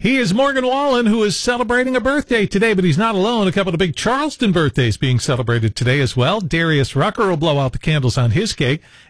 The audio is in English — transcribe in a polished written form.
He is Morgan Wallen, who is celebrating a birthday today, but he's not alone. A couple of big Charleston birthdays being celebrated today as well. Darius Rucker will blow out the candles on his cake.